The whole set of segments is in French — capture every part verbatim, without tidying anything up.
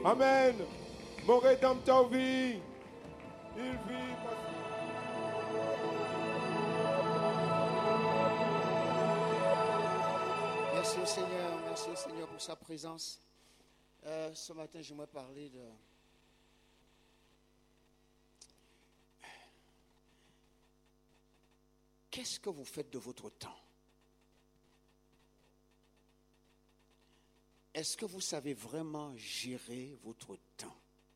Amen. Mon Rédempteur vit. Il vit. Merci au Seigneur, merci au Seigneur pour sa présence. Euh, ce matin, j'aimerais parler de... Qu'est-ce que vous faites de votre temps? Est-ce que vous savez vraiment gérer votre temps?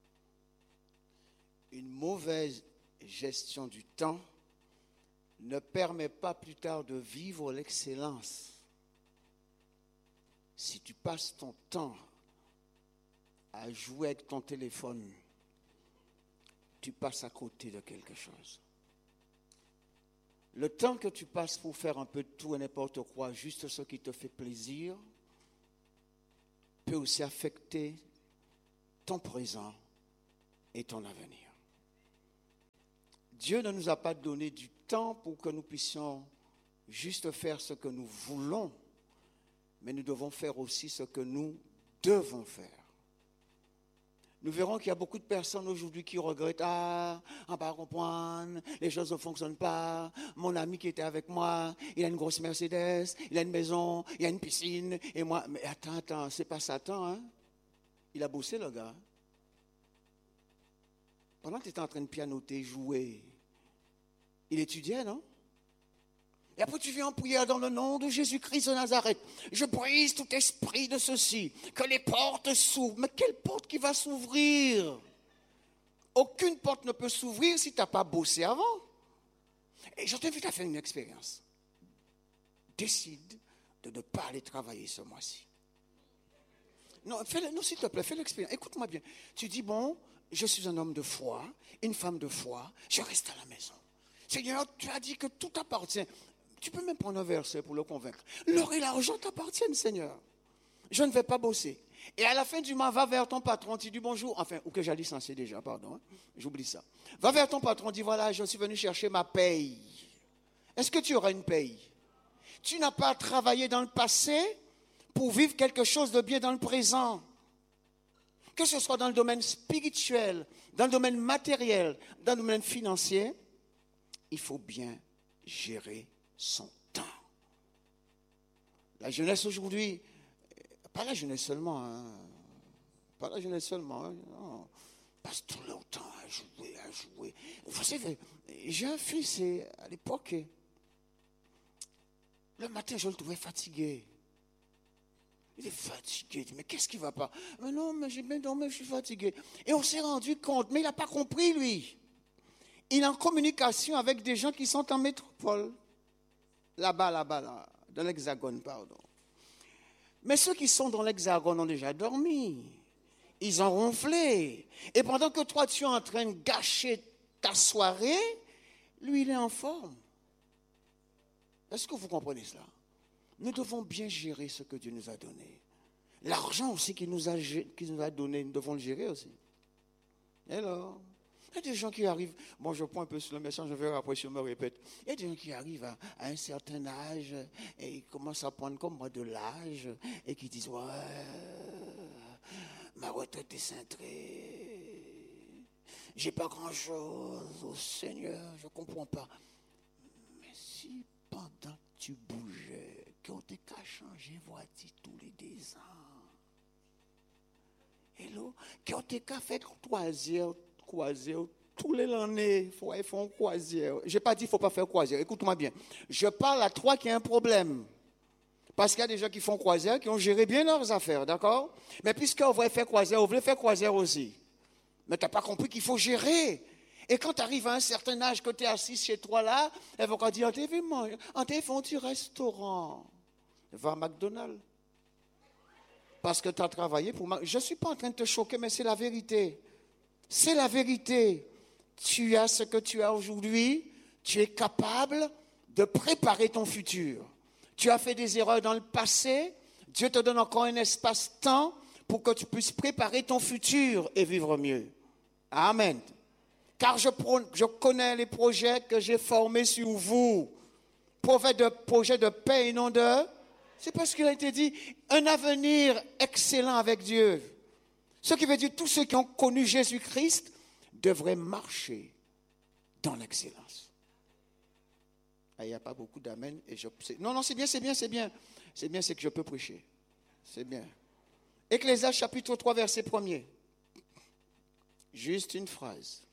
Une mauvaise gestion du temps ne permet pas plus tard de vivre l'excellence. Si tu passes ton temps à jouer avec ton téléphone, tu passes à côté de quelque chose. Le temps que tu passes pour faire un peu de tout et n'importe quoi, juste ce qui te fait plaisir, peut aussi affecter ton présent et ton avenir. Dieu ne nous a pas donné du temps pour que nous puissions juste faire ce que nous voulons, mais nous devons faire aussi ce que nous devons faire. Nous verrons qu'il y a beaucoup de personnes aujourd'hui qui regrettent « Ah, on ne peut pas comprendre, les choses ne fonctionnent pas. Mon ami qui était avec moi, il a une grosse Mercedes, il a une maison, il a une piscine. Et moi, mais attends, attends, c'est pas Satan, hein? Il a bossé, le gars. Pendant que tu étais en train de pianoter, jouer, il étudiait, non? Et après, tu viens en prière dans le nom de Jésus-Christ de Nazareth. Je brise tout esprit de ceci. Que les portes s'ouvrent. Mais quelle porte qui va s'ouvrir? Aucune porte ne peut s'ouvrir si tu n'as pas bossé avant. Et je t'invite à faire une expérience. Décide de ne pas aller travailler ce mois-ci. Non, fais, non, s'il te plaît, fais l'expérience. Écoute-moi bien. Tu dis, bon, je suis un homme de foi, une femme de foi, je reste à la maison. Seigneur, tu as dit que tout t'appartient. Tu peux même prendre un verset pour le convaincre. L'or et l'argent t'appartiennent, Seigneur. Je ne vais pas bosser. Et à la fin du mois, va vers ton patron, tu dis bonjour. Enfin, ou que j'ai licencié déjà, pardon. Hein, j'oublie ça. Va vers ton patron, dis voilà, je suis venu chercher ma paye. Est-ce que tu auras une paye? Tu n'as pas travaillé dans le passé pour vivre quelque chose de bien dans le présent. Que ce soit dans le domaine spirituel, dans le domaine matériel, dans le domaine financier, il faut bien gérer son temps. La jeunesse aujourd'hui, pas la jeunesse seulement, hein, pas la jeunesse seulement, hein, non, passe tout leur temps à jouer, à jouer. Vous savez, j'ai un fils et à l'époque, le matin je le trouvais fatigué. Il est fatigué, il dit, mais qu'est-ce qui ne va pas? Mais non, mais j'ai bien dormi, je suis fatigué. Et on s'est rendu compte, mais il n'a pas compris lui. Il est en communication avec des gens qui sont en métropole. Là-bas, là-bas, là, dans l'Hexagone, pardon. Mais ceux qui sont dans l'Hexagone ont déjà dormi. Ils ont ronflé. Et pendant que toi, tu es en train de gâcher ta soirée, lui, il est en forme. Est-ce que vous comprenez cela? Nous devons bien gérer ce que Dieu nous a donné. L'argent aussi qu'il nous a, qu'il nous a donné, nous devons le gérer aussi. Et alors? Il y a des gens qui arrivent, bon je prends un peu sur le message, je vais après si je me répète. Il y a des gens qui arrivent à, à un certain âge et ils commencent à prendre comme moi de l'âge et qui disent ouais, ma retraite est cintrée, j'ai pas grand chose, oh Seigneur, je comprends pas. Mais si pendant que tu bougeais, qu'on t'ait qu'à changer voiture tous les deux ans, hello, qu'on t'ait qu'à faire croisière, croisière, tous les années, il faut faire une croisière. Je n'ai pas dit qu'il ne faut pas faire croisière. Écoute-moi bien. Je parle à toi qui a un problème. Parce qu'il y a des gens qui font croisière, qui ont géré bien leurs affaires, d'accord? Mais puisqu'on voulait faire croisière, on voulait faire croisière aussi. Mais tu n'as pas compris qu'il faut gérer. Et quand tu arrives à un certain âge, que tu es assis chez toi là, elles vont dire, on t'a vu manger, on t'a fait un petit restaurant. Va à McDonald's. Parce que tu as travaillé pour... Je ne suis pas en train de te choquer, mais c'est la vérité. C'est la vérité. Tu as ce que tu as aujourd'hui. Tu es capable de préparer ton futur. Tu as fait des erreurs dans le passé. Dieu te donne encore un espace-temps pour que tu puisses préparer ton futur et vivre mieux. Amen. Car je, je connais les projets que j'ai formés sur vous. Projet de, projet de paix et non de... C'est parce qu'il a été dit, un avenir excellent avec Dieu. Ce qui veut dire que tous ceux qui ont connu Jésus-Christ devraient marcher dans l'excellence. Ah, il n'y a pas beaucoup d'amen. Et je, non, non, c'est bien, c'est bien, c'est bien. C'est bien, c'est que je peux prêcher. C'est bien. Ecclésiaste chapitre trois, verset premier. Juste une phrase.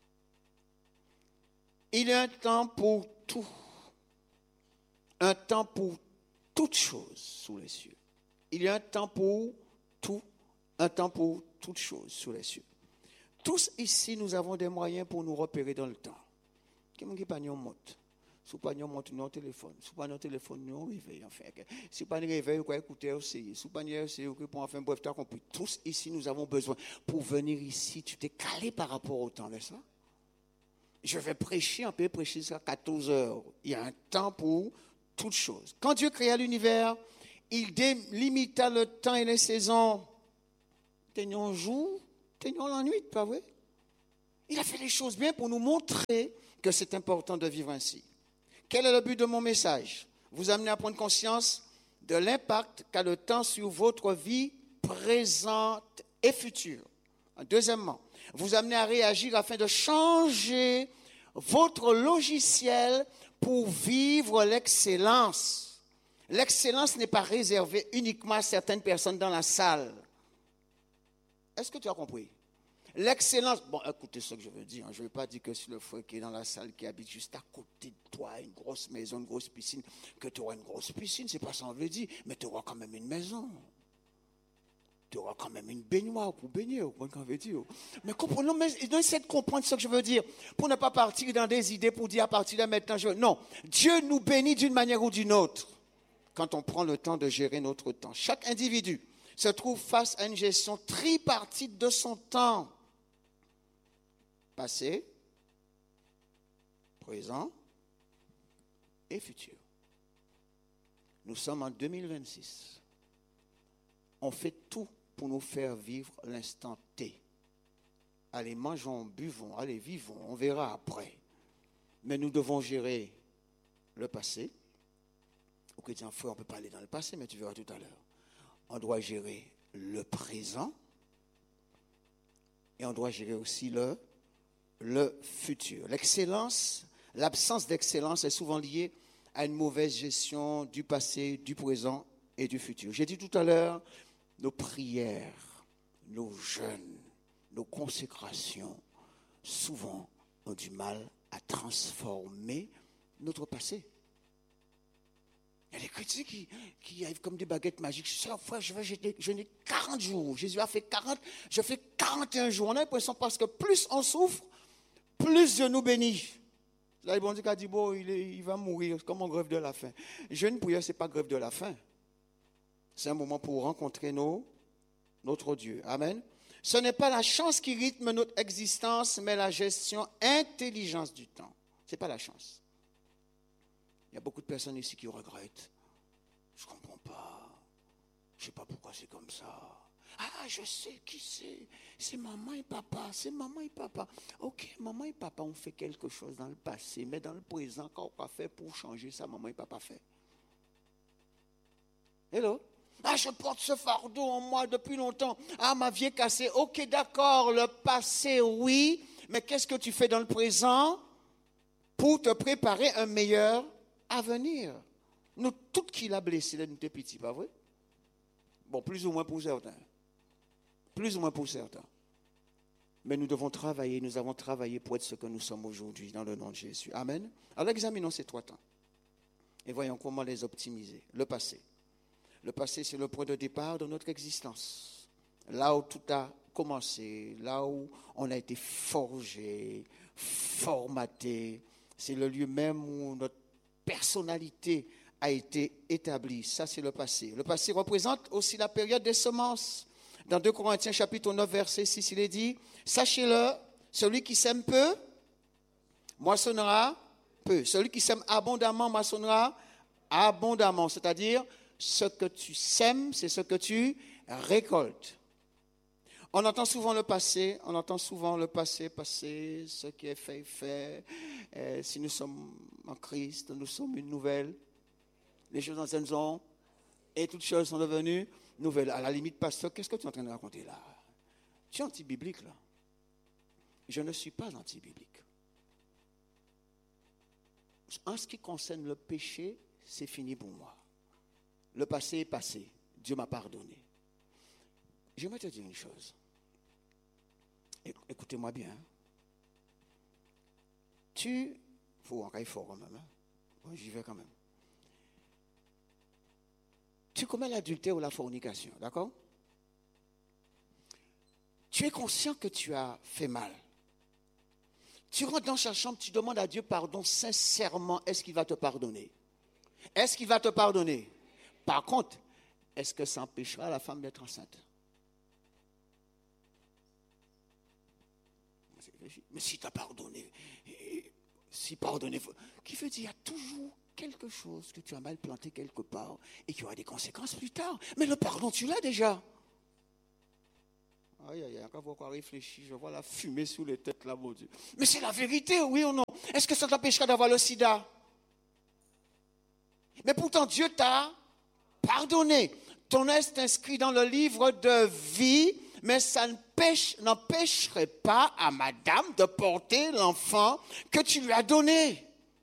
Il y a un temps pour tout. Un temps pour toutes choses sous les cieux. Il y a un temps pour tout. Un temps pour toutes choses sous les cieux. Tous ici, nous avons des moyens pour nous repérer dans le temps. Qui pas nous monte? Si pas nous monte nos téléphones, si pas nos téléphones nous réveillent enfin. Si pas nous réveillent, quoi écouter aussi. Si pas nous essayer pour enfin bref, tu as compris. Tous ici, nous avons besoin pour venir ici. Tu t'es calé par rapport au temps, n'est-ce pas? Je vais prêcher, on peut prêcher jusqu'à quatorze heures. Il y a un temps pour toutes choses. Quand Dieu créa l'univers, il délimita le temps et les saisons. Tenions jour, tenions la nuit, pas vrai? Il a fait les choses bien pour nous montrer que c'est important de vivre ainsi. Quel est le but de mon message? Vous amener à prendre conscience de l'impact qu'a le temps sur votre vie présente et future. Deuxièmement, vous amener à réagir afin de changer votre logiciel pour vivre l'excellence. L'excellence n'est pas réservée uniquement à certaines personnes dans la salle. Est-ce que tu as compris? L'excellence, bon, écoutez ce que je veux dire. Je ne veux pas dire que c'est le frère qui est dans la salle, qui habite juste à côté de toi, une grosse maison, une grosse piscine, que tu auras une grosse piscine, c'est pas ça qu'on veut dire, mais tu auras quand même une maison. Tu auras quand même une baignoire pour baigner, qu'on veut dire. Mais comprenons, mais essayez de comprendre ce que je veux dire, pour ne pas partir dans des idées, pour dire à partir de maintenant, je... non. Dieu nous bénit d'une manière ou d'une autre, quand on prend le temps de gérer notre temps. Chaque individu se trouve face à une gestion tripartite de son temps. Passé, présent et futur. Nous sommes en deux mille vingt-six. On fait tout pour nous faire vivre l'instant T. Allez, mangeons, buvons, allez, vivons, on verra après. Mais nous devons gérer le passé. Ok, tiens, frère, on ne peut pas aller dans le passé, mais tu verras tout à l'heure. On doit gérer le présent et on doit gérer aussi le le futur. L'excellence, l'absence d'excellence est souvent liée à une mauvaise gestion du passé, du présent et du futur. J'ai dit tout à l'heure, nos prières, nos jeûnes, nos consécrations, souvent ont du mal à transformer notre passé. Il y a des chrétiens qui, qui arrivent comme des baguettes magiques. Je sais, frère, je vais jeûner quarante jours. Jésus a fait quarante, je fais quarante et un jours. On a l'impression parce que plus on souffre, plus Dieu nous bénit. Là, le bon Dieu a dit, bon, il, est, il va mourir, comme en grève de la faim. Jeûne prière, ce n'est pas grève de la faim. C'est un moment pour rencontrer nos, notre Dieu. Amen. Ce n'est pas la chance qui rythme notre existence, mais la gestion intelligente du temps. Ce n'est pas la chance. Il y a beaucoup de personnes ici qui regrettent. Je ne comprends pas. Je ne sais pas pourquoi c'est comme ça. Ah, je sais qui c'est. C'est maman et papa. C'est maman et papa. Ok, maman et papa ont fait quelque chose dans le passé, mais dans le présent, qu'est-ce qu'on fait pour changer ça, maman et papa fait? Hello? Ah, je porte ce fardeau en moi depuis longtemps. Ah, ma vie est cassée. Ok, d'accord, le passé, oui. Mais qu'est-ce que tu fais dans le présent pour te préparer un meilleur avenir? Nous, tout qui l'a blessé, là, nous t'es petits, pas vrai? Bon, plus ou moins pour certains. Plus ou moins pour certains. Mais nous devons travailler, nous avons travaillé pour être ce que nous sommes aujourd'hui, dans le nom de Jésus. Amen. Alors examinons ces trois temps. Et voyons comment les optimiser. Le passé. Le passé, c'est le point de départ de notre existence. Là où tout a commencé, là où on a été forgé, formaté. C'est le lieu même où notre personnalité a été établie. Ça, c'est le passé. Le passé représente aussi la période des semences. Dans deux Corinthiens chapitre neuf, verset six, il est dit, sachez-le, celui qui sème peu, moissonnera peu. Celui qui sème abondamment, moissonnera abondamment. C'est-à-dire, ce que tu sèmes, c'est ce que tu récoltes. On entend souvent le passé, on entend souvent le passé, passé, ce qui est fait, fait. Euh, si nous sommes en Christ, nous sommes une nouvelle. Les choses anciennes sont, et toutes choses sont devenues nouvelles. À la limite, pasteur, qu'est-ce que tu es en train de raconter là? Tu es anti-biblique là. Je ne suis pas anti-biblique. En ce qui concerne le péché, c'est fini pour moi. Le passé est passé. Dieu m'a pardonné. J'aimerais te dire une chose. Écoutez-moi bien. Tu... Il faut encore fort quand même. Hein? Bon, j'y vais quand même. Tu commets l'adultère ou la fornication, d'accord? Tu es conscient que tu as fait mal. Tu rentres dans sa chambre, tu demandes à Dieu pardon sincèrement. Est-ce qu'il va te pardonner? Est-ce qu'il va te pardonner? Par contre, est-ce que ça empêchera la femme d'être enceinte? Mais si tu as pardonné, si pardonné, qui veut dire qu'il y a toujours quelque chose que tu as mal planté quelque part et qui aura des conséquences plus tard. Mais le pardon, tu l'as déjà. Aïe, aïe, aïe, encore faut réfléchir, je vois la fumée sous les têtes là, mon Dieu. Mais c'est la vérité, oui ou non? Est-ce que ça t'empêchera d'avoir le sida? Mais pourtant, Dieu t'a pardonné. Ton nom est inscrit dans le livre de vie, mais ça n'empêcherait pas à madame de porter l'enfant que tu lui as donné.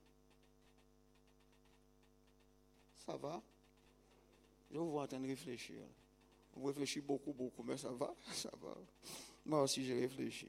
Ça va? Je vous vois en train de réfléchir. Vous réfléchissez beaucoup, beaucoup, mais ça va, ça va. Moi aussi, j'ai réfléchi.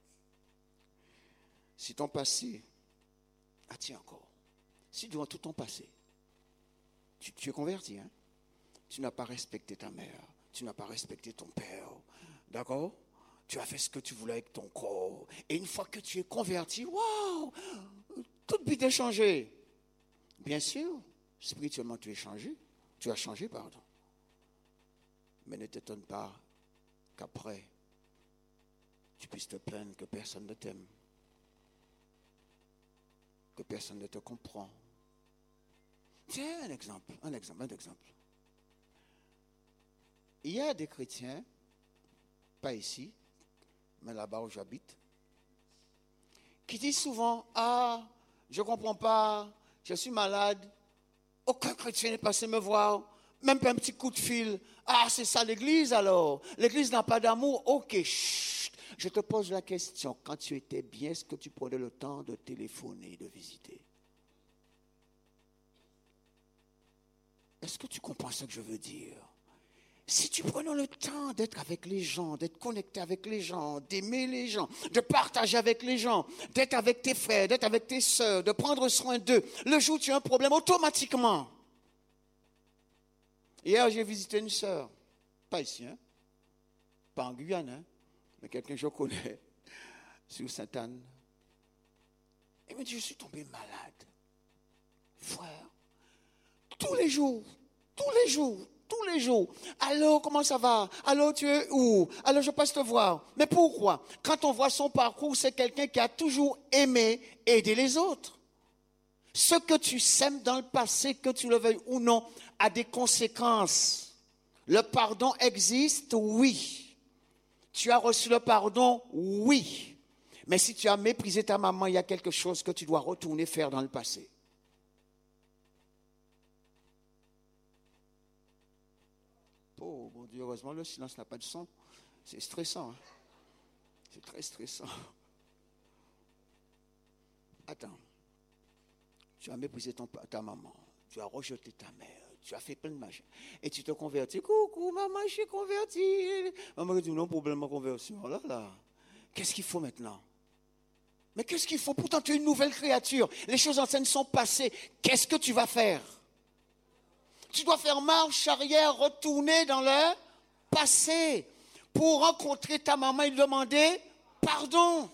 Si ton passé, ah tiens encore, si durant tout ton passé, tu, tu es converti, hein? Tu n'as pas respecté ta mère, tu n'as pas respecté ton père, d'accord? Tu as fait ce que tu voulais avec ton corps. Et une fois que tu es converti, waouh, toute vie est changée. Bien sûr, spirituellement, tu es changé. Tu as changé, pardon. Mais ne t'étonne pas qu'après, tu puisses te plaindre que personne ne t'aime, que personne ne te comprend. Tiens, un exemple, un exemple, un exemple. Il y a des chrétiens, pas ici, mais là-bas où j'habite, qui disent souvent, ah, je ne comprends pas, je suis malade, aucun chrétien n'est passé me voir, même pas un petit coup de fil. Ah, c'est ça l'église alors. L'église n'a pas d'amour. Ok, chut. Je te pose la question. Quand tu étais bien, est-ce que tu prenais le temps de téléphoner, de visiter? Est-ce que tu comprends ce que je veux dire? Si tu prenais le temps d'être avec les gens, d'être connecté avec les gens, d'aimer les gens, de partager avec les gens, d'être avec tes frères, d'être avec tes sœurs, de prendre soin d'eux, le jour où tu as un problème, automatiquement. Hier, j'ai visité une sœur, pas ici, hein? Pas en Guyane, hein? Mais quelqu'un que je connais, sur Sainte-Anne. Elle me dit, je suis tombé malade. Frère, tous les jours, tous les jours, tous les jours. Alors, comment ça va? Alors, tu es où? Alors, je passe te voir. Mais pourquoi? Quand on voit son parcours, c'est quelqu'un qui a toujours aimé aider les autres. Ce que tu sèmes dans le passé, que tu le veuilles ou non, a des conséquences. Le pardon existe, oui. Tu as reçu le pardon, oui. Mais si tu as méprisé ta maman, il y a quelque chose que tu dois retourner faire dans le passé. Oh mon Dieu, heureusement le silence n'a pas de son. C'est stressant. Hein? C'est très stressant. Attends. Tu as méprisé ton, ta maman. Tu as rejeté ta mère. Tu as fait plein de machins. Et tu te convertis. Coucou, maman, je suis converti. Maman dit non, problème de conversion. Oh là là. Qu'est-ce qu'il faut maintenant? Mais qu'est-ce qu'il faut? Pourtant, tu es une nouvelle créature. Les choses anciennes sont passées. Qu'est-ce que tu vas faire? Tu dois faire marche arrière, retourner dans le passé pour rencontrer ta maman et lui demander pardon.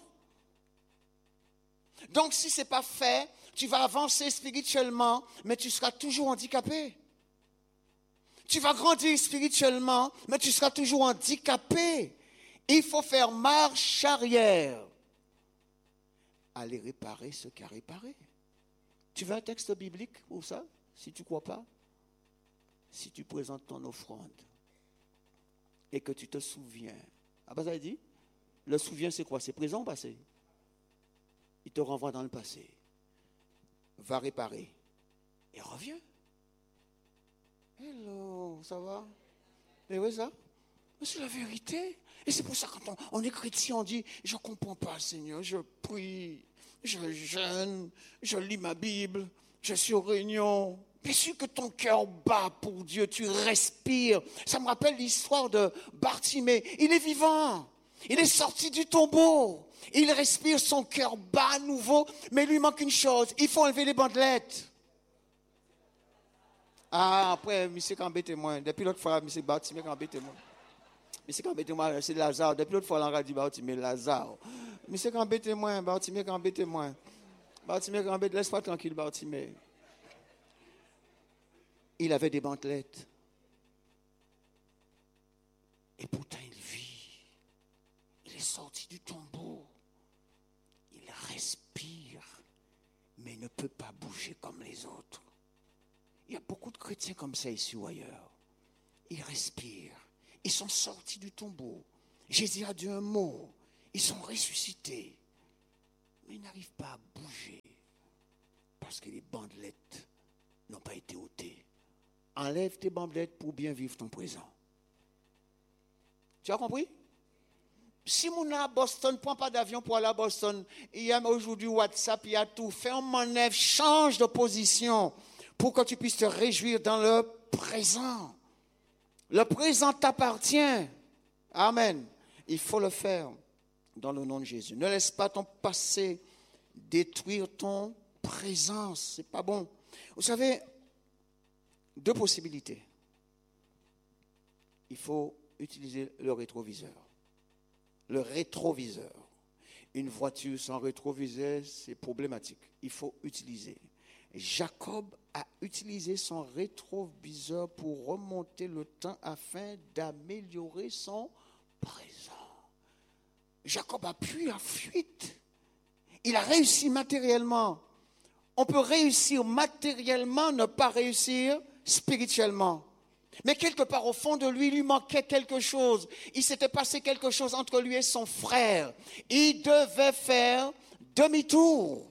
Donc, si ce n'est pas fait, tu vas avancer spirituellement, mais tu seras toujours handicapé. Tu vas grandir spirituellement, mais tu seras toujours handicapé. Il faut faire marche arrière. Aller réparer ce qu'a réparé. Tu veux un texte biblique pour ça, si tu ne crois pas? Si tu présentes ton offrande et que tu te souviens. Ah ben ça dit, le souviens c'est quoi? C'est présent ou passé? Il te renvoie dans le passé. Va réparer et reviens. Hello, ça va? Et oui ça? C'est la vérité. Et c'est pour ça que quand on, on est chrétien, on dit, je ne comprends pas, Seigneur, je prie, je jeûne, je lis ma Bible, je suis aux réunions. Bien sûr que ton cœur bat pour Dieu, tu respires. Ça me rappelle l'histoire de Bartimée. Il est vivant, il est sorti du tombeau, il respire, son cœur bat à nouveau, mais il lui manque une chose, il faut enlever les bandelettes. Ah, après, monsieur Cambé moi. Depuis l'autre fois, monsieur Bartimée Cambé moi. Monsieur Cambé moi, c'est Lazare. Depuis l'autre fois, on a dit Bartimée, Lazare. Monsieur Cambé moi, Bartimée Cambé moi. Bartimée Cambé, laisse-moi tranquille, Bartimée. Il avait des bandelettes. Et pourtant, il vit. Il est sorti du tombeau. Il respire, mais ne peut pas bouger comme les autres. Il y a beaucoup de chrétiens comme ça ici ou ailleurs. Ils respirent. Ils sont sortis du tombeau. Jésus a dit un mot. Ils sont ressuscités. Mais ils n'arrivent pas à bouger. Parce que les bandelettes n'ont pas été ôtées. Enlève tes bandelettes pour bien vivre ton présent. Tu as compris? Si mon à Boston, ne prends pas d'avion pour aller à Boston. Il y a aujourd'hui WhatsApp, il y a tout. Fais un manœuvre, change de position. Pour que tu puisses te réjouir dans le présent. Le présent t'appartient. Amen. Il faut le faire dans le nom de Jésus. Ne laisse pas ton passé détruire ton présent. C'est pas bon. Vous savez, deux possibilités. Il faut utiliser le rétroviseur. Le rétroviseur. Une voiture sans rétroviseur, c'est problématique. Il faut utiliser. Jacob a utilisé son rétroviseur pour remonter le temps afin d'améliorer son présent. Jacob a pu la fuite. Il a réussi matériellement. On peut réussir matériellement, ne pas réussir spirituellement. Mais quelque part au fond de lui, il lui manquait quelque chose. Il s'était passé quelque chose entre lui et son frère. Il devait faire demi-tour.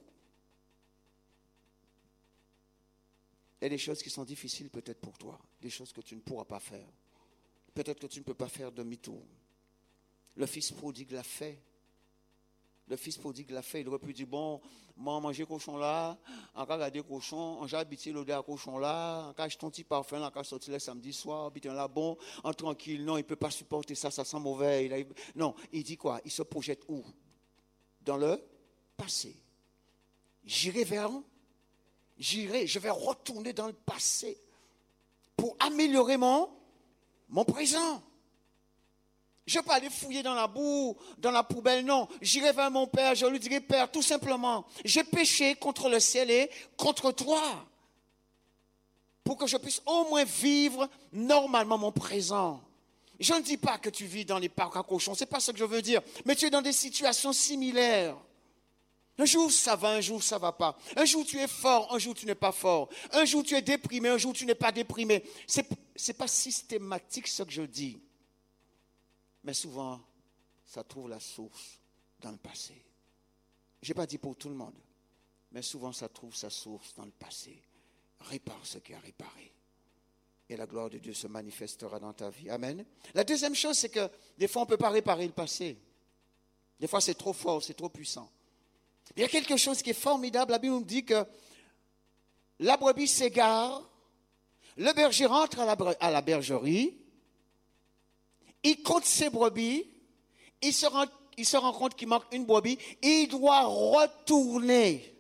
Il y a des choses qui sont difficiles peut-être pour toi, des choses que tu ne pourras pas faire. Peut-être que tu ne peux pas faire demi-tour. Le fils prodigue l'a fait. Le fils prodigue l'a fait. Il aurait pu dire, bon, moi, manger cochon là, encore garder cochon, j'ai habité l'odeur cochon là, encore acheter un petit parfum là, encore sortir le samedi soir, habiter là, bon, en tranquille. Non, il ne peut pas supporter ça, ça sent mauvais. Il a... Non, il dit quoi? Il se projette où? Dans le passé. J'irai vers J'irai, je vais retourner dans le passé pour améliorer mon, mon présent. Je ne vais pas aller fouiller dans la boue, dans la poubelle, non. J'irai vers mon Père, je lui dirai, Père, tout simplement, j'ai péché contre le ciel et contre toi. Pour que je puisse au moins vivre normalement mon présent. Je ne dis pas que tu vis dans les parcs à cochons, ce n'est pas ce que je veux dire. Mais tu es dans des situations similaires. Un jour ça va, un jour ça ne va pas. Un jour tu es fort, un jour tu n'es pas fort. Un jour tu es déprimé, un jour tu n'es pas déprimé. Ce n'est pas systématique ce que je dis. Mais souvent, ça trouve la source dans le passé. Je n'ai pas dit pour tout le monde, mais souvent ça trouve sa source dans le passé. Répare ce qui a réparé. Et la gloire de Dieu se manifestera dans ta vie. Amen. La deuxième chose, c'est que des fois on ne peut pas réparer le passé. Des fois c'est trop fort, c'est trop puissant. Il y a quelque chose qui est formidable. La Bible nous dit que la brebis s'égare, le berger rentre à la, à la bergerie, il compte ses brebis, il se rend, il se rend compte qu'il manque une brebis, et il doit retourner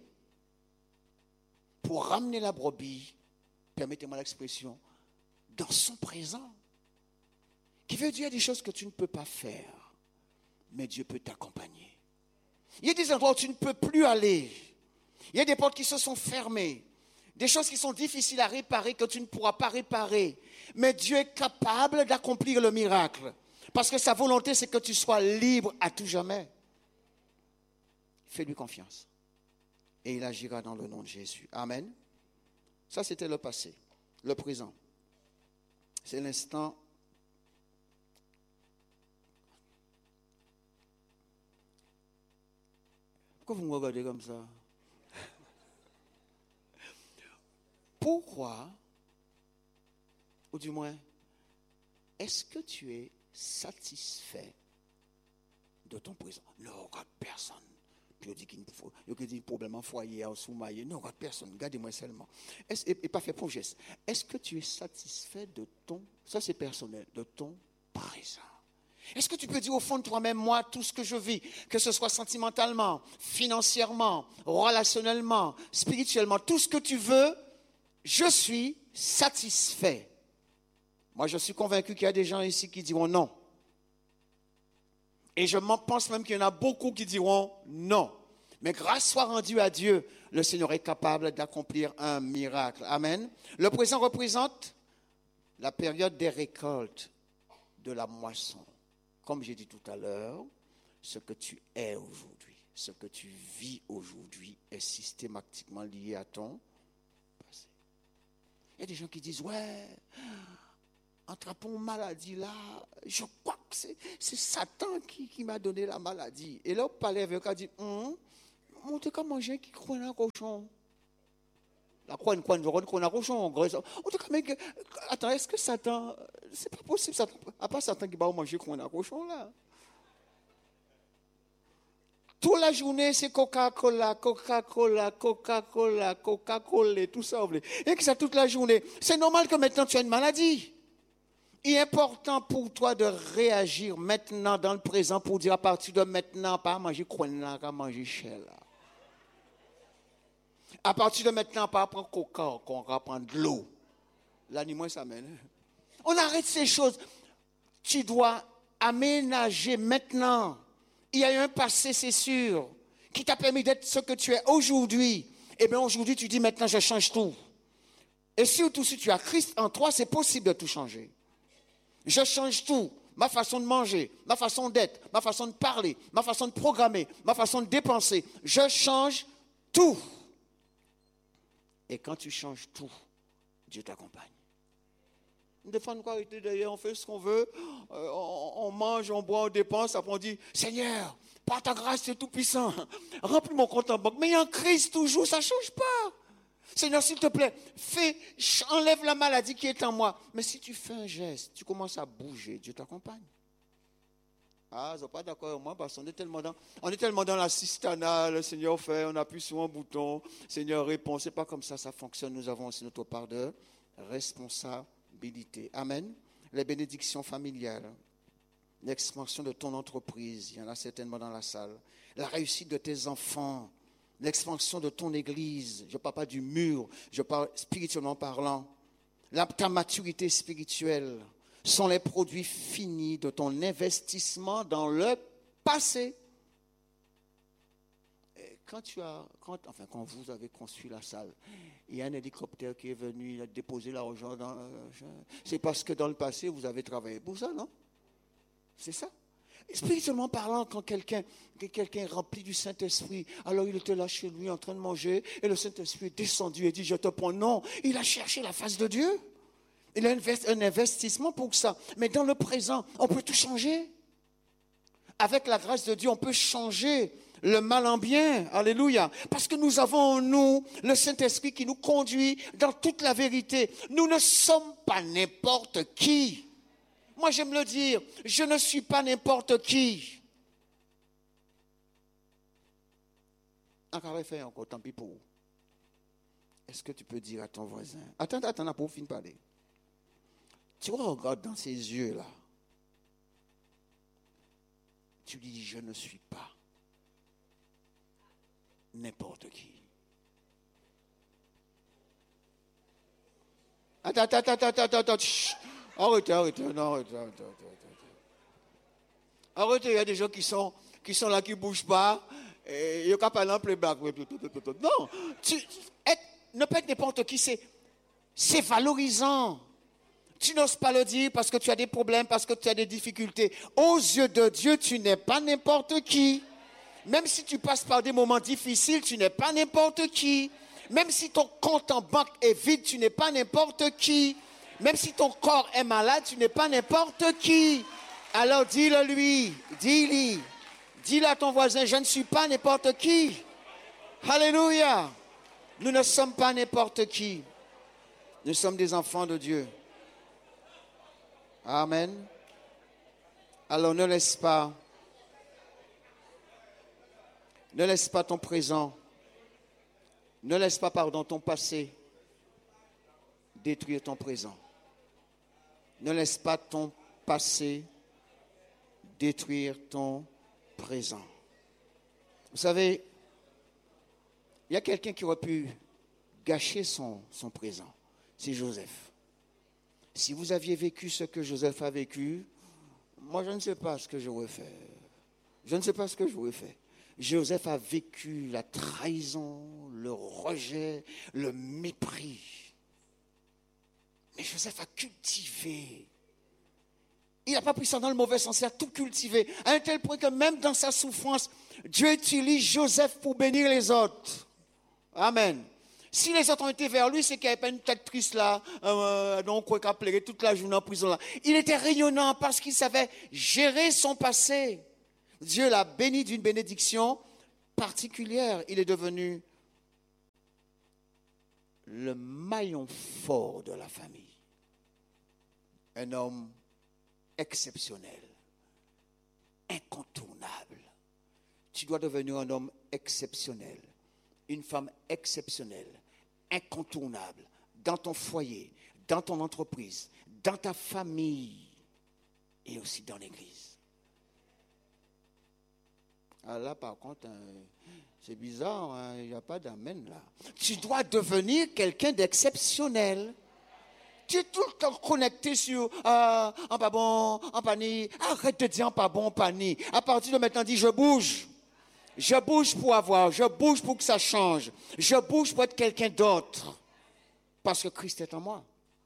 pour ramener la brebis, permettez-moi l'expression, dans son présent. Qui veut dire des choses que tu ne peux pas faire, mais Dieu peut t'accompagner. Il y a des endroits où tu ne peux plus aller. Il y a des portes qui se sont fermées. Des choses qui sont difficiles à réparer que tu ne pourras pas réparer. Mais Dieu est capable d'accomplir le miracle. Parce que sa volonté, c'est que tu sois libre à tout jamais. Fais-lui confiance. Et il agira dans le nom de Jésus. Amen. Ça, c'était le passé. Le présent. C'est l'instant. Pourquoi vous me regardez comme ça? Pourquoi, ou du moins, est-ce que tu es satisfait de ton présent. Non, regarde personne. Puis il dit qu'il faut, il y a des problèmes en foyer, en sous-maillé. Non, regarde personne. Gardez-moi seulement. Est-ce, et, et pas fait pour geste. Est-ce que tu es satisfait de ton, ça c'est personnel, de ton présent? Est-ce que tu peux dire au fond de toi-même, moi, tout ce que je vis, que ce soit sentimentalement, financièrement, relationnellement, spirituellement, tout ce que tu veux, je suis satisfait. Moi, je suis convaincu qu'il y a des gens ici qui diront non. Et je pense même qu'il y en a beaucoup qui diront non. Mais grâce soit rendue à Dieu, le Seigneur est capable d'accomplir un miracle. Amen. Le présent représente la période des récoltes, de la moisson. Comme j'ai dit tout à l'heure, ce que tu es aujourd'hui, ce que tu vis aujourd'hui est systématiquement lié à ton passé. Il y a des gens qui disent, ouais, attrapons une maladie là, je crois que c'est, c'est Satan qui, qui m'a donné la maladie. Et là, on parlait avec eux, on dit, hum, on t'a qu'à manger qui croit un cochon. La croix, une croix, une croix, un cochon. On t'a quand même, attends, est-ce que Satan, c'est pas possible, Satan, à part Satan qui va manger croix un cochon là. Toute la journée, c'est Coca-Cola, Coca-Cola, Coca-Cola, Coca-Cola, tout ça. Et que ça toute la journée. C'est normal que maintenant tu as une maladie. Il est important pour toi de réagir maintenant dans le présent pour dire à partir de maintenant, pas manger croix, pas manger chèvre. À partir de maintenant, pas prendre coca, qu'on va prendre de l'eau. L'animal, ça mène. On arrête ces choses. Tu dois aménager maintenant. Il y a eu un passé, c'est sûr, qui t'a permis d'être ce que tu es aujourd'hui. Eh bien, aujourd'hui, tu dis maintenant, je change tout. Et surtout, si tu as Christ en toi, c'est possible de tout changer. Je change tout. Ma façon de manger, ma façon d'être, ma façon de parler, ma façon de programmer, ma façon de dépenser. Je change tout. Et quand tu changes tout, Dieu t'accompagne. Des fois, nous, d'ailleurs, on fait ce qu'on veut, euh, on, on mange, on boit, on dépense, après on dit, Seigneur, par ta grâce, tu es tout puissant, remplis mon compte en banque. Mais il y a un Christ toujours, ça ne change pas. Seigneur, s'il te plaît, fais, enlève la maladie qui est en moi. Mais si tu fais un geste, tu commences à bouger, Dieu t'accompagne. Ah, ils sont pas d'accord avec moi parce qu'on est tellement dans, on est tellement dans l'assistanat, le Seigneur fait, on appuie sur un bouton, Seigneur répond. C'est pas comme ça, ça fonctionne. Nous avons aussi notre part de responsabilité. Amen. Les bénédictions familiales, l'expansion de ton entreprise, il y en a certainement dans la salle. La réussite de tes enfants, l'expansion de ton église. Je ne parle pas du mur, je parle spirituellement parlant. La, ta maturité spirituelle sont les produits finis de ton investissement dans le passé. Et quand tu as, quand, enfin quand vous avez construit la salle, il y a un hélicoptère qui est venu, il a déposé l'argent dans. C'est parce que dans le passé vous avez travaillé pour ça, non? C'est ça. Spirituellement parlant, quand quelqu'un, quelqu'un est rempli du Saint-Esprit, alors il était là chez lui en train de manger, et le Saint-Esprit est descendu et dit, je te prends. Non, il a cherché la face de Dieu. Il a un investissement pour ça. Mais dans le présent, on peut tout changer. Avec la grâce de Dieu, on peut changer le mal en bien. Alléluia. Parce que nous avons en nous le Saint-Esprit qui nous conduit dans toute la vérité. Nous ne sommes pas n'importe qui. Moi, j'aime le dire, je ne suis pas n'importe qui. Encore fait encore, tant pis pour vous. Est-ce que tu peux dire à ton voisin, attends, attends, attends, pour finir de parler. Tu regardes dans ses yeux-là. Tu dis, je ne suis pas n'importe qui. Attends, attends, attends, attends, attends, chut. Arrêtez, arrêtez, non, arrêtez, arrêtez, arrêtez. Arrêtez, il y a des gens qui sont, qui sont là, qui ne bougent pas. Et il n'y a qu'à parler en playback. Non, tu, être, ne pas être n'importe qui, c'est, c'est valorisant. Tu n'oses pas le dire parce que tu as des problèmes, parce que tu as des difficultés. Aux yeux de Dieu, tu n'es pas n'importe qui. Même si tu passes par des moments difficiles, tu n'es pas n'importe qui. Même si ton compte en banque est vide, tu n'es pas n'importe qui. Même si ton corps est malade, tu n'es pas n'importe qui. Alors dis-le lui, dis-lui. Dis-le à ton voisin, je ne suis pas n'importe qui. Alléluia. Nous ne sommes pas n'importe qui. Nous sommes des enfants de Dieu. Amen. Alors ne laisse pas, ne laisse pas ton présent, ne laisse pas, pardon, ton passé détruire ton présent. Ne laisse pas ton passé détruire ton présent. Vous savez, il y a quelqu'un qui aurait pu gâcher son, son présent. C'est Joseph. Si vous aviez vécu ce que Joseph a vécu, moi je ne sais pas ce que j'aurais fait. Je ne sais pas ce que j'aurais fait. Joseph a vécu la trahison, le rejet, le mépris. Mais Joseph a cultivé. Il n'a pas pris ça dans le mauvais sens, il a tout cultivé. À un tel point que même dans sa souffrance, Dieu utilise Joseph pour bénir les autres. Amen. Si les autres ont été vers lui, c'est qu'il n'y avait pas une tête triste là, euh, donc quoi qu'à pleurer toute la journée en prison là. Il était rayonnant parce qu'il savait gérer son passé. Dieu l'a béni d'une bénédiction particulière. Il est devenu le maillon fort de la famille. Un homme exceptionnel, incontournable. Tu dois devenir un homme exceptionnel, une femme exceptionnelle, incontournable, dans ton foyer, dans ton entreprise, dans ta famille et aussi dans l'église. Ah là, par contre, hein, c'est bizarre, hein, il n'y a pas d'amen là. Tu dois devenir quelqu'un d'exceptionnel. Tu es tout le temps connecté sur ah, en pas bon, en pas ni. Arrête de dire en pas bon, en pas ni. À partir de maintenant, dis je bouge. Je bouge pour avoir, je bouge pour que ça change. Je bouge pour être quelqu'un d'autre. Parce que Christ est en moi.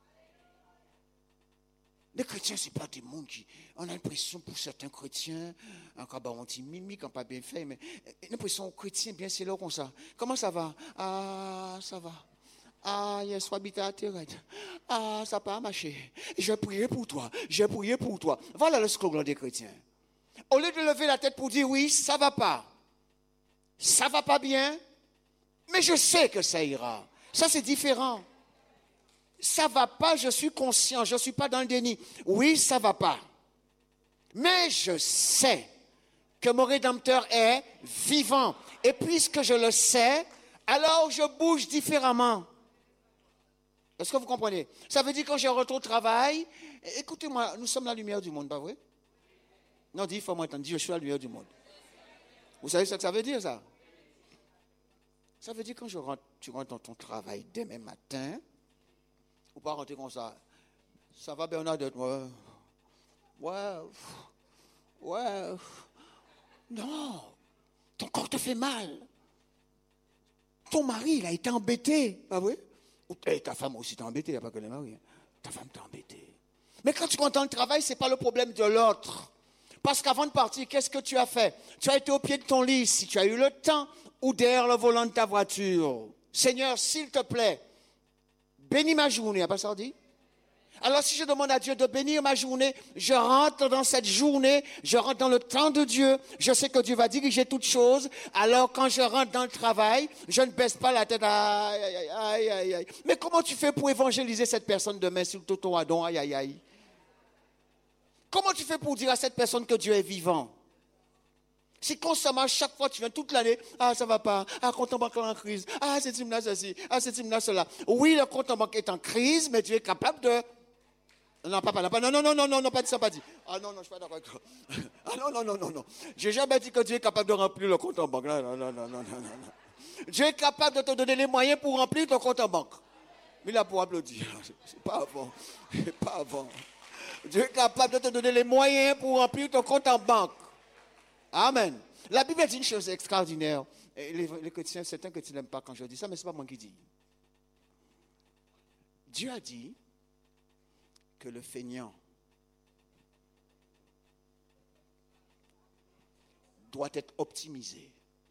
Les chrétiens, ce n'est pas des mondes qui... On a l'impression pour certains chrétiens, encore bah, on dit mimique, on pas bien fait, mais l'impression chrétien, bien c'est là comme ça. Comment ça va? Ah, ça va. Ah, hier soir, habité à Thérèse. Ah, ça n'a pas marché. Je priais pour toi. Je priais pour toi. Voilà le slogan des chrétiens. Au lieu de lever la tête pour dire oui, ça ne va pas. Ça ne va pas bien, mais je sais que ça ira. Ça, c'est différent. Ça ne va pas, je suis conscient, je ne suis pas dans le déni. Oui, ça ne va pas. Mais je sais que mon Rédempteur est vivant. Et puisque je le sais, alors je bouge différemment. Est-ce que vous comprenez? Ça veut dire que quand je retourne au travail, écoutez-moi, nous sommes la lumière du monde, pas vrai? Non, dis, il faut m'entendre, dis, je suis la lumière du monde. Vous savez ce que ça veut dire, ça? Ça veut dire que quand je rentre, tu rentres dans ton travail demain matin, ou pas rentrer comme ça. Ça va, Bernadette? Ouais. Ouais. Ouais. Non. Ton corps te fait mal. Ton mari, il a été embêté. Pas vrai? Et ta femme aussi t'a embêté, il n'y a pas que les maris. Ta femme t'a embêté. Mais quand tu comptes le travail, ce n'est pas le problème de l'autre. Parce qu'avant de partir, qu'est-ce que tu as fait? Tu as été au pied de ton lit, si tu as eu le temps, ou derrière le volant de ta voiture. Seigneur, s'il te plaît, bénis ma journée, n'a pas ça dit? Alors si je demande à Dieu de bénir ma journée, je rentre dans cette journée, je rentre dans le temps de Dieu, je sais que Dieu va diriger toutes choses. Alors quand je rentre dans le travail, je ne baisse pas la tête, aïe, aïe, aïe, aïe, aïe. Mais comment tu fais pour évangéliser cette personne demain sur le toto adon, aïe, aïe, aïe? Comment tu fais pour dire à cette personne que Dieu est vivant? Si constamment, chaque fois, tu viens toute l'année, ah, ça va pas, ah, compte en banque est en crise, ah, c'est là ceci, ah, c'est là cela. Oui, le compte en banque est en crise, mais tu es capable de... Non, papa, non, non, non, non, non, non, pas dit ça, pas dit. Ah non, non, je suis pas d'accord avec toi. Ah non, non, non, non, non. J'ai jamais dit que Dieu est capable de remplir le compte en banque. Non, non, non, non, non, non, non. Dieu est capable de te donner les moyens pour remplir ton compte en banque. Mais là, pour applaudir, c'est pas avant. C'est pas avant. Dieu est capable de te donner les moyens pour remplir ton compte en banque. Amen. La Bible dit une chose extraordinaire. Et les, les chrétiens, certains que tu n'aimes pas quand je dis ça, mais ce n'est pas moi qui dis. Dieu a dit que le feignant doit être optimisé,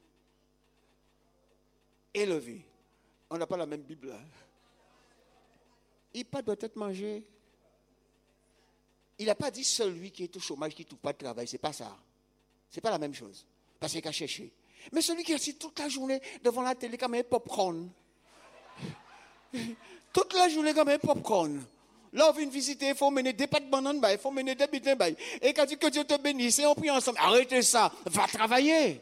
élevé. On n'a pas la même Bible là. Il pas doit être mangé. Il n'a pas dit celui qui est au chômage, qui ne trouve pas de travail. Ce n'est pas ça. Ce n'est pas la même chose. Parce qu'il a cherché. Mais celui qui est assis toute la journée devant la télé comme un popcorn. Toute la journée comme un popcorn. Là, on vient visiter, il faut mener des pâtes de banane, il faut mener des bitins. Et quand tu dis que Dieu te bénisse, et on prie ensemble. Arrêtez ça, va travailler.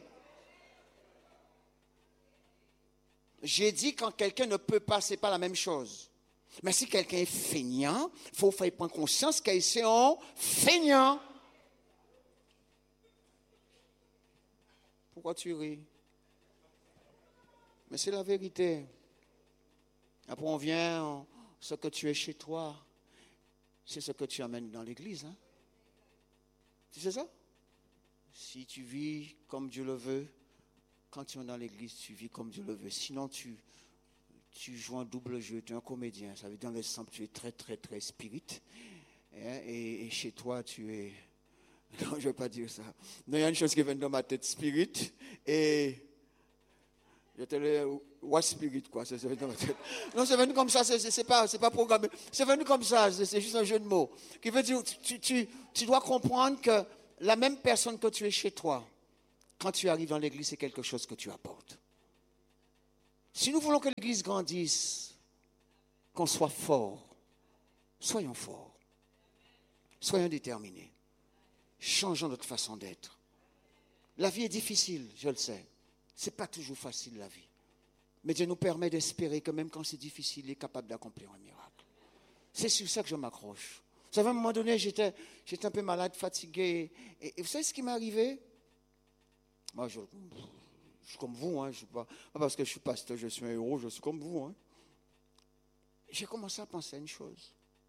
J'ai dit quand quelqu'un ne peut pas, ce n'est pas la même chose. Mais si quelqu'un est feignant, il faut faire prendre conscience qu'il est un feignant. Pourquoi tu ris? Mais c'est la vérité. Après, on vient, ce que tu es chez toi, c'est ce que tu amènes dans l'église. Hein? Tu sais ça? Si tu vis comme Dieu le veut, quand tu es dans l'église, tu vis comme Dieu le veut. Sinon, tu, tu joues un double jeu, tu es un comédien. Ça veut dire dans le sens que tu es très, très, très spirit. Hein? Et, et chez toi, tu es... Non, je ne vais pas dire ça. Non, il y a une chose qui vient dans ma tête, spirit. Et... Je te le... What spirit, quoi. C'est venu dans ma tête. Non, c'est venu comme ça, c'est, c'est, c'est, pas, c'est pas programmé. C'est venu comme ça, c'est, c'est juste un jeu de mots. Qui veut dire, tu, tu, tu dois comprendre que la même personne que tu es chez toi, quand tu arrives dans l'église, c'est quelque chose que tu apportes. Si nous voulons que l'église grandisse, qu'on soit fort, soyons forts. Soyons déterminés. Changeons notre façon d'être. La vie est difficile, je le sais. Ce n'est pas toujours facile la vie. Mais Dieu nous permet d'espérer que même quand c'est difficile, il est capable d'accomplir un miracle. C'est sur ça que je m'accroche. Vous savez, à un moment donné, j'étais, j'étais un peu malade, fatigué. Et, et vous savez ce qui m'est arrivé? Moi, je, je suis comme vous. Hein, je suis pas, pas parce que je suis pasteur, je suis un héros, je suis comme vous. Hein. J'ai commencé à penser à une chose.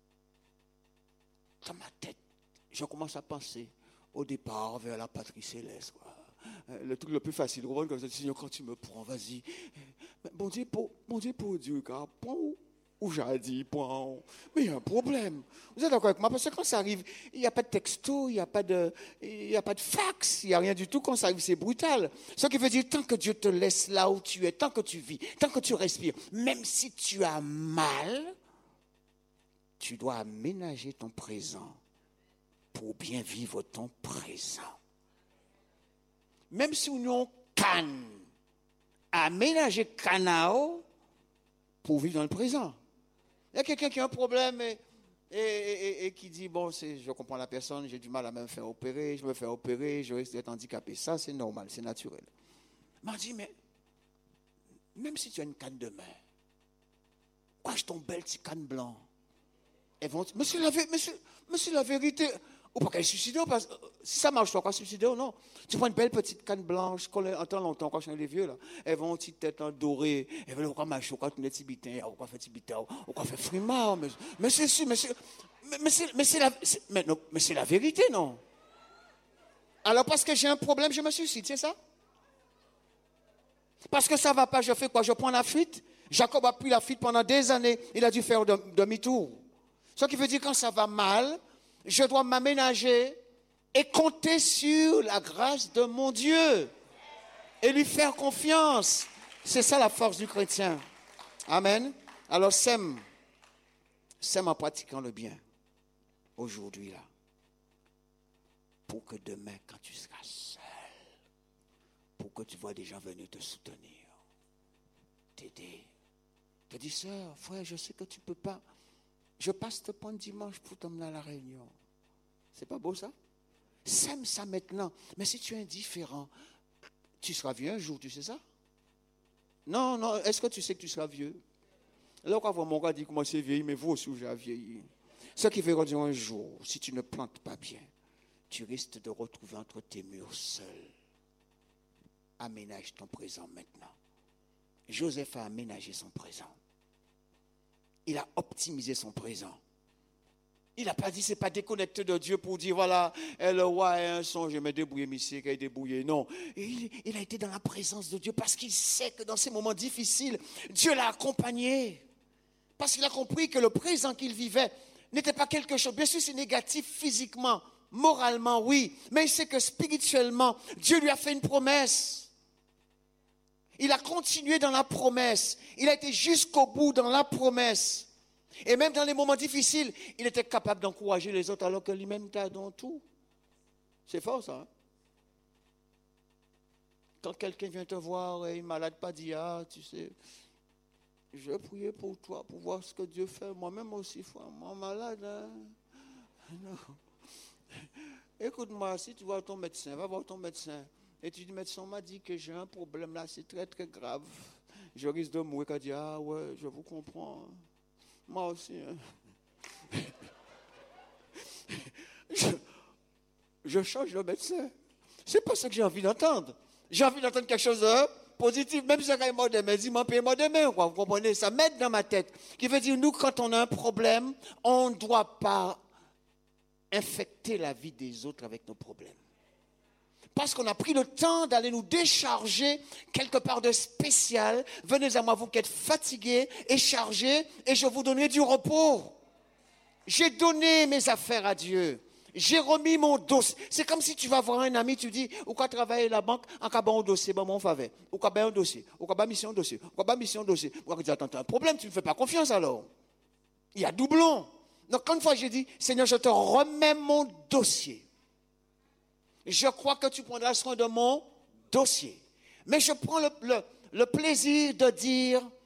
Dans ma tête, je commence à penser au départ vers la patrie céleste. Quoi. Le truc le plus facile, comme ça, Seigneur, quand tu me prends, vas-y. Bon Dieu, pour, bon Dieu, pour Dieu, car point où, où j'ai dit, point. Mais il y a un problème. Vous êtes d'accord avec moi? Parce que quand ça arrive, il n'y a pas de texto, il n'y a pas de, il n'y a pas de fax, il n'y a rien du tout. Quand ça arrive, c'est brutal. Ce qui veut dire, tant que Dieu te laisse là où tu es, tant que tu vis, tant que tu respires, même si tu as mal, tu dois aménager ton présent pour bien vivre ton présent. Même si nous avons canne, aménager canao pour vivre dans le présent. Il y a quelqu'un qui a un problème et, et, et, et qui dit, bon, c'est, je comprends la personne, j'ai du mal à me faire opérer, je me fais opérer, je risque d'être handicapé. Ça, c'est normal, c'est naturel. Il m'a dit, mais même si tu as une canne de main, quoi, je ton bel petit canne blanc. Mais c'est la, mais c'est, mais c'est la vérité. Ou pas qu'elle suicide, parce que si ça marche, tu vas pas suicider ou non. Tu prends une belle petite canne blanche, qu'on entend longtemps quand je suis les vieux, là. Elles vont une petite tête dorée, elles veulent encore marcher, quand tu mets des petits bitins, ou quoi faire des bitins, ou quoi faire frimard. Mais, mais c'est sûr, mais c'est, mais c'est, mais c'est la, c'est, mais, non, mais c'est la vérité, non? Alors, parce que j'ai un problème, je me suicide, c'est ça? Parce que ça ne va pas, je fais quoi? Je prends la fuite. Jacob a pris la fuite pendant des années, il a dû faire demi-tour. Ce qui veut dire quand ça va mal, je dois m'aménager et compter sur la grâce de mon Dieu et lui faire confiance. C'est ça la force du chrétien. Amen. Alors sème, sème en pratiquant le bien aujourd'hui là, pour que demain quand tu seras seul, pour que tu vois des gens venir te soutenir, t'aider, te dire sœur, frère, je sais que tu ne peux pas. Je passe te prendre dimanche pour t'emmener à la réunion. C'est pas beau ça? Sème ça maintenant. Mais si tu es indifférent, tu seras vieux un jour, tu sais ça? Non, non, est-ce que tu sais que tu seras vieux? Là, quand mon gars dit que moi c'est vieilli, mais vous aussi vous avez vieilli. Ce qui veut dire un jour, si tu ne plantes pas bien, tu risques de retrouver entre tes murs seul. Aménage ton présent maintenant. Joseph a aménagé son présent. Il a optimisé son présent. Il n'a pas dit, c'est pas déconnecté de Dieu pour dire, voilà, le roi a un son, je vais débrouiller, monsieur, qu'il a débrouillé. Non, il, il a été dans la présence de Dieu parce qu'il sait que dans ces moments difficiles, Dieu l'a accompagné. Parce qu'il a compris que le présent qu'il vivait n'était pas quelque chose. Bien sûr, c'est négatif physiquement, moralement, oui. Mais il sait que spirituellement, Dieu lui a fait une promesse. Il a continué dans la promesse. Il a été jusqu'au bout dans la promesse. Et même dans les moments difficiles, il était capable d'encourager les autres alors que lui-même était dans tout. C'est fort ça. Hein? Quand quelqu'un vient te voir et il est malade, pas dire, ah, tu sais, je vais prier pour toi, pour voir ce que Dieu fait. Moi-même aussi, frère, moi malade. Hein? Non. Écoute-moi, si tu vois ton médecin, va voir ton médecin. Et tu dis, médecin m'a dit que j'ai un problème là, c'est très très grave. Je risque de mourir. Quand il dit, ah ouais, je vous comprends. Moi aussi. Hein. je, je change de médecin. C'est pas ça que j'ai envie d'entendre. J'ai envie d'entendre quelque chose de positif. Même si c'est mort demain, dis-moi, paye-moi demain. Vous comprenez? Ça m'aide dans ma tête. Qui veut dire, nous, quand on a un problème, on ne doit pas infecter la vie des autres avec nos problèmes. Parce qu'on a pris le temps d'aller nous décharger quelque part de spécial. Venez à moi, vous qui êtes fatigués et chargés, et je vous donnerai du repos. J'ai donné mes affaires à Dieu. J'ai remis mon dossier. C'est comme si tu vas voir un ami, tu dis, ou quand travailler à la banque, en cas un dossier, bon, mon faveur. Ou quand un dossier. Ou quand mission dossier. Ou quand mission dossier. Ou quand tu dis, attends, tu as un problème, tu ne me fais pas confiance alors. Il y a doublon. Donc, quand une fois j'ai dit, Seigneur, je te remets mon dossier. Je crois que tu prendras soin de mon dossier. Mais je prends le, le, le plaisir de dire,